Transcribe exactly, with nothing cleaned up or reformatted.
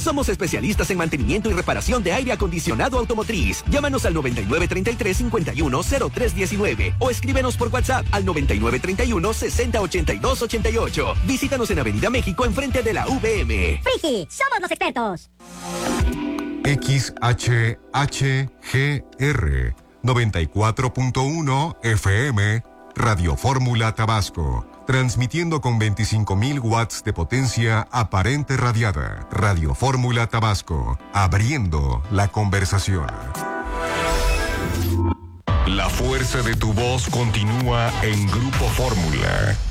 Somos especialistas en mantenimiento y reparación de aire acondicionado automotriz. Llámanos al noventa y nueve treinta y tres cincuenta y uno cero tres diecinueve o escríbenos por WhatsApp al noventa y nueve treinta y uno sesenta ochenta y dos ochenta y ocho. Visítanos en Avenida México enfrente de la U V M. Friki, somos los expertos. X H H G R noventa y cuatro punto uno F M, Radio Fórmula Tabasco, transmitiendo con veinticinco mil watts de potencia aparente radiada. Radio Fórmula Tabasco, abriendo la conversación. La fuerza de tu voz continúa en Grupo Fórmula.